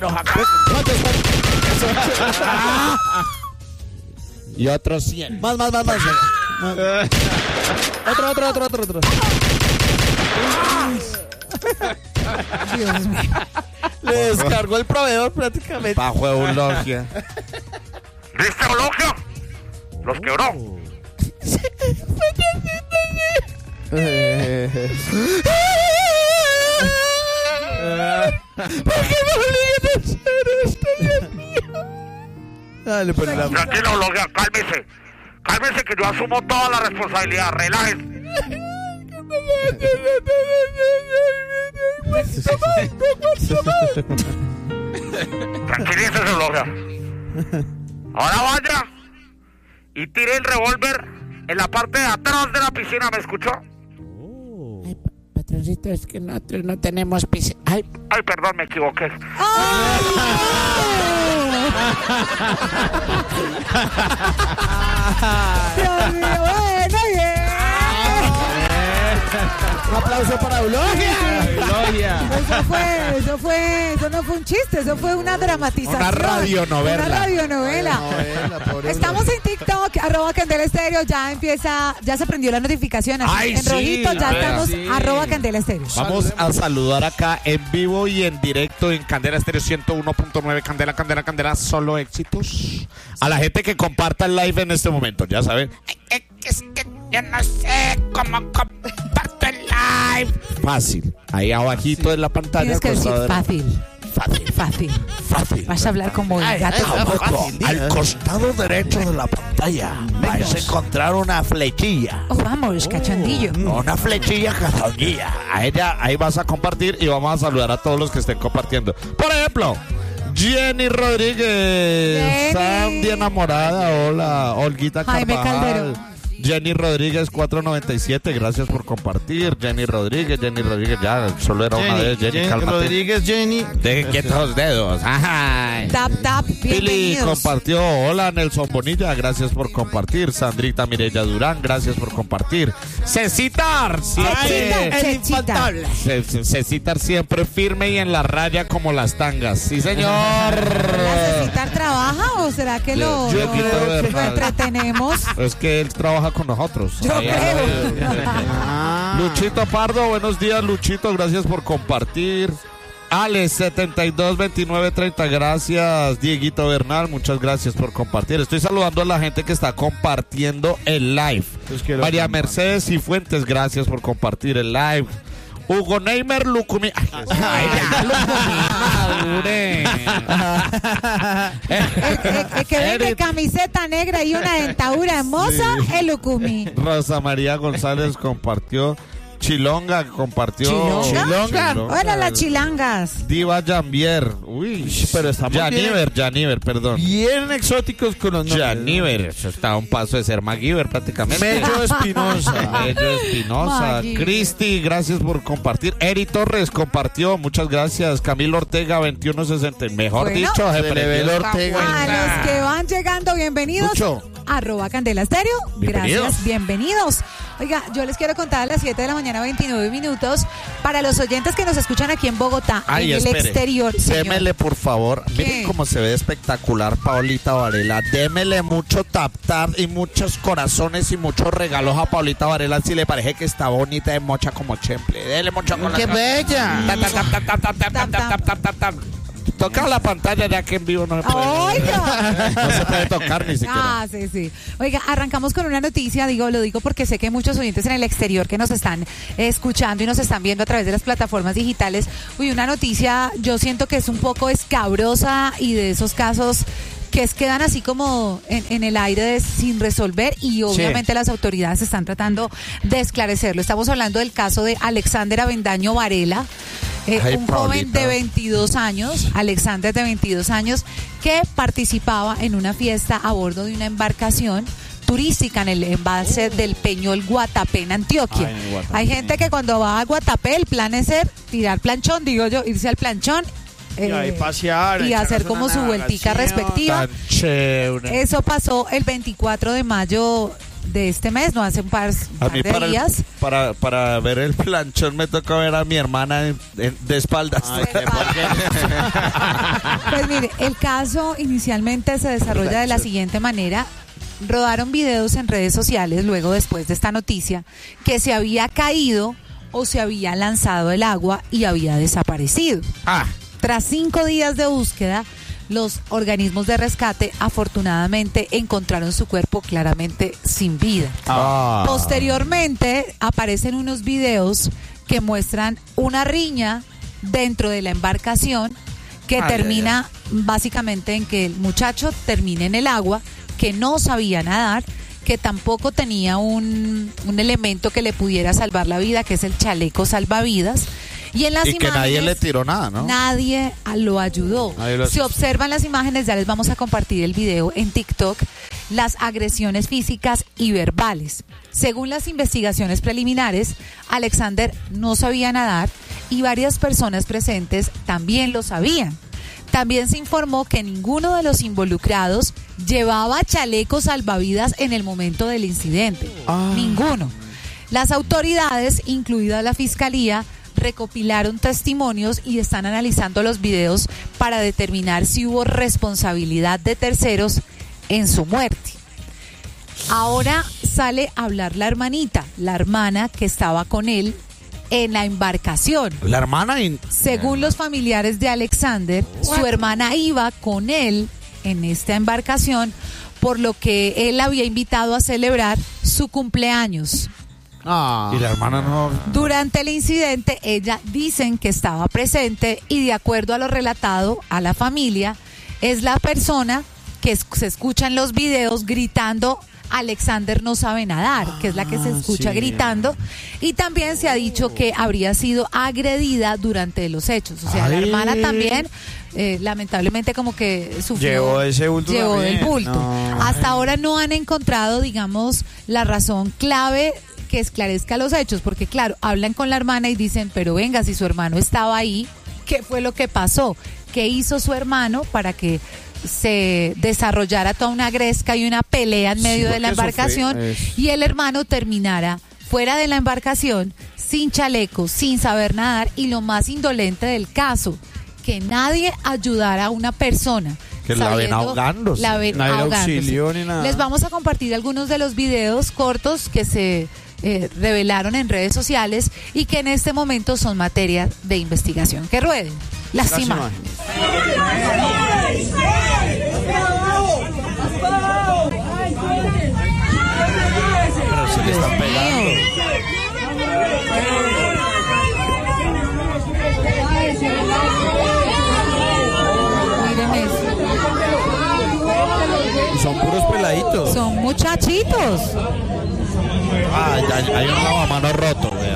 Y otros 100. Más. Otro. Dios mío. Le descargó el proveedor prácticamente. Bajo eulogia. ¿Viste, Eulogio? Los quebró. ¿Por qué me obligan a hacer esto, Dios mío? Dale, pues la... Tranquilo, Eulogio, cálmese. Cálmese que yo asumo toda la responsabilidad. Relájese. Tranquilícese, Eulogio. Ahora vaya y tire el revólver en la parte de atrás de la piscina, ¿me escuchó? Ay, patroncito, es que nosotros no tenemos piscina. Ay, Perdón, me equivoqué. Dios mío, bueno, bien. Un aplauso para Eulogia. Eso no fue un chiste, eso fue una dramatización. Una radionovela. Una radionovela. Estamos en TikTok, @CandelaStéreo, ya se prendió la notificación. Así, Ay, en sí, rojito ya estamos, sí. @CandelaStéreo. vamos a saludar acá en vivo y en directo en Candela Estéreo 101.9. Candela, solo éxitos. A la gente que comparta el live en este momento, ya saben. Es que yo no sé cómo comparto el live. Fácil. Ahí abajito en la pantalla. Tienes que decir costado fácil. Fácil. Vas a hablar como el gato. Al costado derecho de la pantalla vais a encontrar una flechilla. Oh, vamos, cachondillo. Una flechilla cachondilla. Ahí vas a compartir y vamos a saludar a todos los que estén compartiendo. Por ejemplo, Jenny Rodríguez, Sandy enamorada, hola, Olguita Jaime Carvajal. Calderón. Jenny Rodríguez 497, gracias por compartir. Jenny Rodríguez, ya solo era una vez. Jenny, cálmate. Rodríguez, Jenny. Dejen quietos los dedos. Ajá. Tap, Pili bienvenidos. compartió. Hola, Nelson Bonilla, gracias por compartir. Sandrita Mireya Durán, gracias por compartir. Cecitar, Cecitar siempre firme y en la raya como las tangas. Sí, señor. ¿La Cecitar trabaja o será que lo entretenemos? Es que él trabaja con nosotros. Yo creo. Luchito Pardo, buenos días, Luchito, gracias por compartir. Alex 722930, gracias. Dieguito Bernal, muchas gracias por compartir. Estoy saludando a la gente que está compartiendo el live. María Mercedes y Fuentes, gracias por compartir el live. Hugo Neymer Lucumi. El que vende camiseta negra y una dentadura hermosa, el Lucumi. Rosa María González compartió. Chilonga compartió. ¿Chilonga? Hola, las chilangas. Diva Jambier. Uy, pero estamos Janiver, perdón. bien exóticos con los nombres. Janiver, eso está a un paso de ser MacGyver prácticamente. Mello Espinosa. MacGyver. Cristi, gracias por compartir. Eri Torres compartió, muchas gracias. Camilo Ortega 2160. Mejor Bueno, dicho, jefe. Level Ortega. A los que van llegando, bienvenidos. Lucho. @Candela Estéreo. Bienvenidos. Gracias, bienvenidos. Oiga, yo les quiero contar a las 7 de la mañana, 29 minutos, para los oyentes que nos escuchan aquí en Bogotá, Ay, en el espere. exterior. Señor. Démele, por favor. ¿Qué? Miren cómo se ve espectacular Paulita Varela. Démele mucho tap y muchos corazones y muchos regalos a Paulita Varela si le parece que está bonita de mocha como Chemple. Dele mucho con ¡Qué bella! Tap. Toca la pantalla ya que en vivo no se puede. Oiga. No se puede tocar ni siquiera. Ah, sí. Oiga, arrancamos con una noticia, lo digo porque sé que hay muchos oyentes en el exterior que nos están escuchando y nos están viendo a través de las plataformas digitales. Una noticia, yo siento que es un poco escabrosa y de esos casos que quedan así como en el aire sin resolver y obviamente las autoridades están tratando de esclarecerlo. Estamos hablando del caso de Alexander Avendaño Varela. Un joven de 22 años, Alexander de 22 años, que participaba en una fiesta a bordo de una embarcación turística en el embalse del Peñol Guatapé en Antioquia. Hay gente que cuando va a Guatapé el plan es tirar planchón, irse al planchón. Y ahí pasear. Y hacer como su vueltica respectiva. Tan chévere. Eso pasó el 24 de mayo de este mes, no hace un par A mí de días. para ver el planchón me toca ver a mi hermana de espaldas. Pues mire, el caso inicialmente se desarrolla de la siguiente manera. Rodaron videos en redes sociales después de esta noticia que se había caído o se había lanzado el agua y había desaparecido. Tras 5 días de búsqueda, los organismos de rescate afortunadamente encontraron su cuerpo claramente sin vida. Posteriormente aparecen unos videos que muestran una riña dentro de la embarcación que termina básicamente en que el muchacho termina en el agua, que no sabía nadar, que tampoco tenía un elemento que le pudiera salvar la vida, que es el chaleco salvavidas. Y en las imágenes, que nadie le tiró nada, ¿no? Nadie lo ayudó. Si observan las imágenes, ya les vamos a compartir el video en TikTok, las agresiones físicas y verbales. Según las investigaciones preliminares, Alexander no sabía nadar y varias personas presentes también lo sabían. También se informó que ninguno de los involucrados llevaba chalecos salvavidas en el momento del incidente. Ninguno. Las autoridades, incluida la fiscalía, recopilaron testimonios y están analizando los videos para determinar si hubo responsabilidad de terceros en su muerte. Ahora sale a hablar la hermana que estaba con él en la embarcación. La hermana. Según los familiares de Alexander, su hermana iba con él en esta embarcación, por lo que él había invitado a celebrar su cumpleaños. Y la hermana no. Durante el incidente, ella dicen que estaba presente y de acuerdo a lo relatado a la familia, es la persona que se escucha en los videos gritando: Alexander no sabe nadar, que es la que se escucha gritando, y también se ha dicho que habría sido agredida durante los hechos. O sea, la hermana también, lamentablemente, como que sufrió, llevó del bulto. Hasta ahora no han encontrado, digamos, la razón clave que esclarezca los hechos, porque claro, hablan con la hermana y dicen, pero venga, si su hermano estaba ahí, ¿qué fue lo que pasó? ¿Qué hizo su hermano para que se desarrollara toda una gresca y una pelea en medio de la embarcación y el hermano terminara fuera de la embarcación, sin chaleco, sin saber nadar, y lo más indolente del caso, que nadie ayudara a una persona que la ven ahogándose? Auxilio ni nada. Les vamos a compartir algunos de los videos cortos que se revelaron en redes sociales y que en este momento son materia de investigación. Que rueden las imágenes. Pero se le están pegando. Miren eso. Son puros peladitos. Son muchachitos. Hay un lavamanos roto, vea.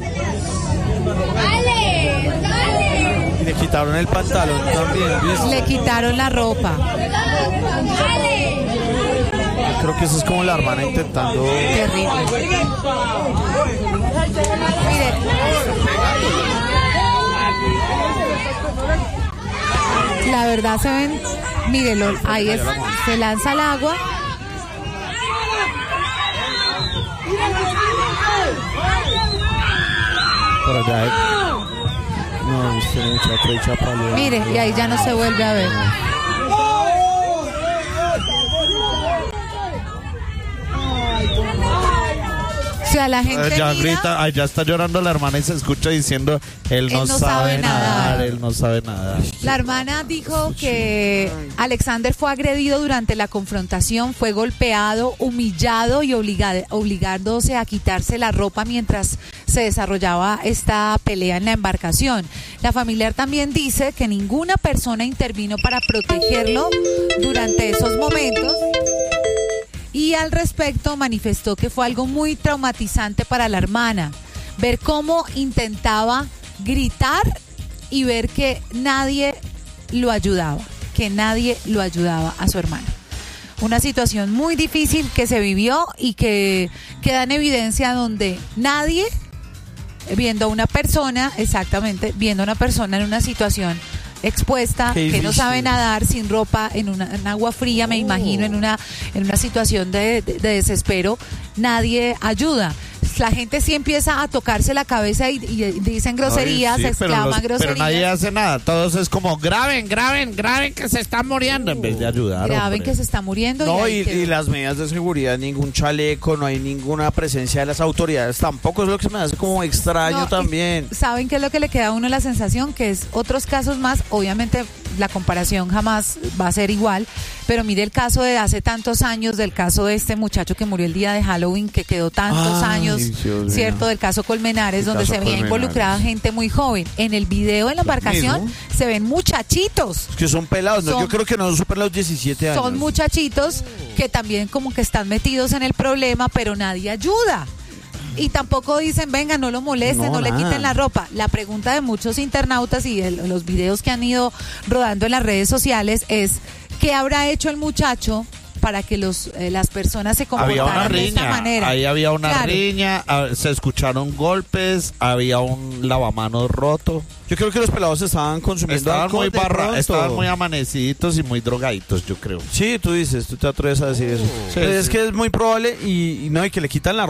Y le quitaron el pantalón también, ¿viste? Le quitaron la ropa. Yo creo que eso es como la hermana intentando. Terrible. Mire. La verdad se ven, mírelo, ahí se lanza el agua. Por allá. No, usted muchacho echa paleo. Mire, y ahí ya no se vuelve a ver. O sea, la gente Ya mira, grita, allá está llorando la hermana y se escucha diciendo, él no sabe nadar, él no sabe nadar. La hermana dijo que Alexander fue agredido durante la confrontación, fue golpeado, humillado y obligándose a quitarse la ropa mientras se desarrollaba esta pelea en la embarcación. La familiar también dice que ninguna persona intervino para protegerlo durante esos momentos. Y al respecto manifestó que fue algo muy traumatizante para la hermana, ver cómo intentaba gritar y ver que nadie lo ayudaba a su hermana. Una situación muy difícil que se vivió y que queda en evidencia donde nadie, viendo a una persona en una situación expuesta, Qué que no difícil. sabe nadar sin ropa, en agua fría, me imagino, en una situación de desespero, nadie ayuda. La gente sí empieza a tocarse la cabeza y dicen groserías, Ay, sí, exclaman pero groserías. nadie hace nada. Todos es como graben que se está muriendo en vez de ayudar. Graben hombre. que se está muriendo. No, ahí y quedó. las medidas de seguridad, ningún chaleco, no hay ninguna presencia de las autoridades, tampoco es lo que se me hace como extraño No, y también. ¿Saben qué es lo que le queda a uno la sensación? Que es otros casos más, obviamente la comparación jamás va a ser igual, pero mire el caso de hace tantos años, del caso de este muchacho que murió el día de Halloween, que quedó tantos Ay, años, Dios mío. ¿cierto? Del caso Colmenares, El donde caso se veía Colmenares. involucrada gente muy joven. En el video, en la embarcación, mismo. se ven muchachitos. Es que son pelados, ¿no? Son- Yo creo que no superan los 17 años. Son muchachitos que también como que están metidos en el problema, pero nadie ayuda. Y tampoco dicen, venga, no lo molesten, no le nada. quiten la ropa. La pregunta de muchos internautas y los videos que han ido rodando en las redes sociales es, ¿qué habrá hecho el muchacho para que las personas se Había una comportaran de esta riña, manera? ahí había una Claro. riña, se escucharon golpes, había un lavamanos roto. Yo creo que los pelados estaban consumiendo Estaban alcohol muy de pronto. estaban muy amaneciditos y muy drogaditos, yo creo. Sí, tú dices, tú te atreves a decir eso. Sí, Pero es sí. que es muy probable y no, y que le quitan la